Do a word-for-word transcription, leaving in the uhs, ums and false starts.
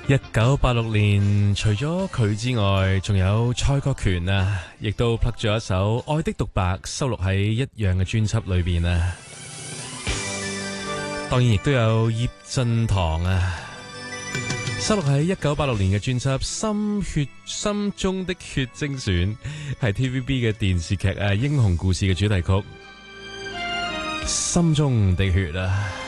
一九八六年，除咗佢之外，仲有蔡國權啊，亦都 plug 咗一首《愛的獨白》收錄喺一樣嘅專輯裏邊啊。當然亦都有葉振棠啊，收錄喺一九八六年嘅專輯《心血心中的血精選》，係 T V B 嘅電視劇啊《英雄故事》嘅主題曲《心中的血》啊。